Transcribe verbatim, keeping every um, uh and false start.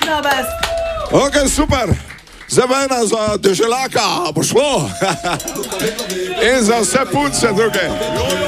Ok, super. Zdaj pa ena za deželaka, bo šlo. In za vse punce tukaj.